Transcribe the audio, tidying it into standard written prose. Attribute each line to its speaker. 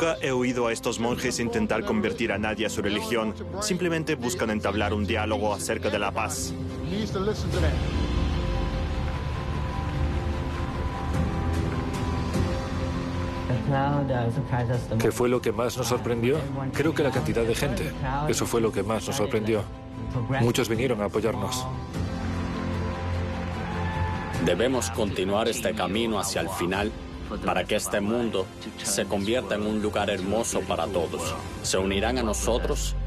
Speaker 1: Nunca he oído a estos monjes intentar convertir a nadie a su religión. Simplemente buscan entablar un diálogo acerca de la paz.
Speaker 2: ¿Qué fue lo que más nos sorprendió? Creo que la cantidad de gente. Eso fue lo que más nos sorprendió. Muchos vinieron a apoyarnos.
Speaker 3: Debemos continuar este camino hacia el final para que este mundo se convierta en un lugar hermoso para todos. Se unirán a nosotros